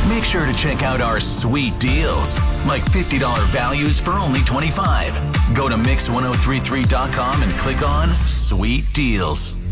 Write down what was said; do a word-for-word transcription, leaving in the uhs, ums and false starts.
Make sure to check out our sweet deals, like fifty dollars values for only twenty-five dollars. Go to mix ten thirty-three dot com and click on Sweet Deals.